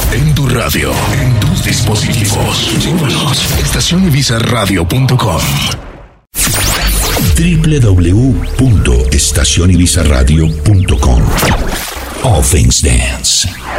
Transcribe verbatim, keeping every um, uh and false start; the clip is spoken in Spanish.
En tu radio, en tus dispositivos. Llévanos. estación ibiza radio punto com. doble u doble u doble u punto estación ibiza radio punto com. All Things Dance.